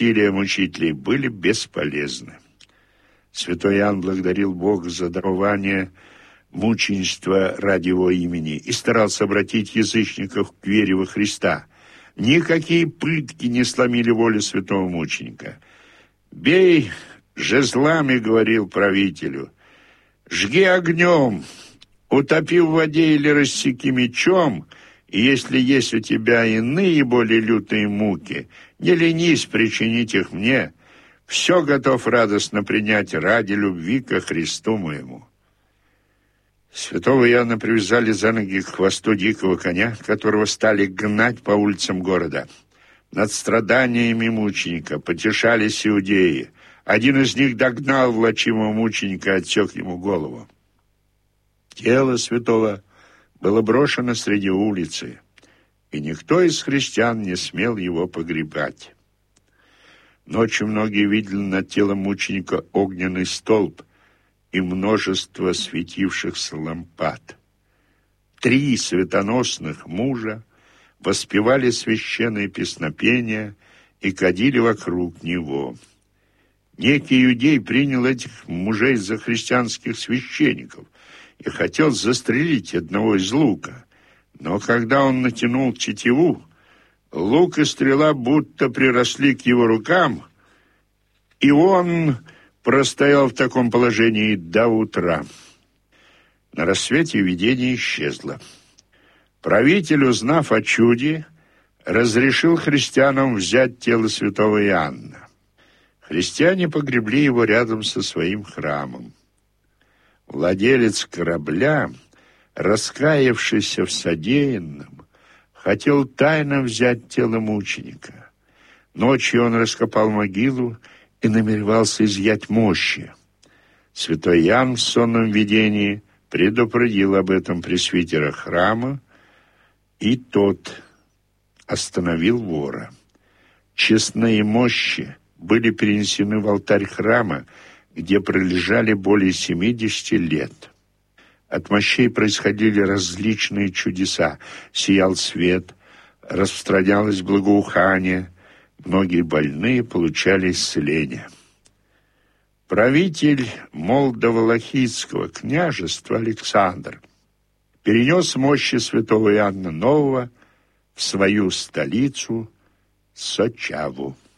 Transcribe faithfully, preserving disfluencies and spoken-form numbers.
усилия мучителей были бесполезны. Святой Иоанн благодарил Бога за дарование мученичества ради его имени и старался обратить язычников к вере во Христа. Никакие пытки не сломили волю святого мученика. «Бей жезлами, — говорил правителю, — жги огнем, утопи в воде или рассеки мечом, и если есть у тебя иные более лютые муки, не ленись причинить их мне. Все готов радостно принять ради любви ко Христу моему». Святого Иоанна привязали за ноги к хвосту дикого коня, которого стали гнать по улицам города. Над страданиями мученика потешались иудеи. Один из них догнал влачимого мученика и отсек ему голову. Тело святого было брошено среди улицы, и никто из христиан не смел его погребать. Ночью многие видели над телом мученика огненный столб и множество светившихся лампад. Три светоносных мужа воспевали священные песнопения и кадили вокруг него. Некий иудей принял этих мужей за христианских священников и хотел застрелить одного из лука. Но когда он натянул тетиву, лук и стрела будто приросли к его рукам, и он простоял в таком положении до утра. На рассвете видение исчезло. Правитель, узнав о чуде, разрешил христианам взять тело святого Иоанна. Христиане погребли его рядом со своим храмом. Владелец корабля, раскаявшийся в содеянном, хотел тайно взять тело мученика. Ночью он раскопал могилу и намеревался изъять мощи. Святой Иоанн в сонном видении предупредил об этом пресвитера храма, и тот остановил вора. Честные мощи были перенесены в алтарь храма, где пролежали более семидесяти лет. От мощей происходили различные чудеса. Сиял свет, распространялось благоухание, многие больные получали исцеление. Правитель Молдово-Лохийского княжества Александр перенес мощи святого Иоанна Нового в свою столицу Сочаву.